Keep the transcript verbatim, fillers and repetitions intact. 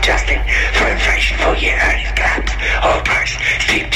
adjusting for inflation, full year earnings collapse. Oil price steep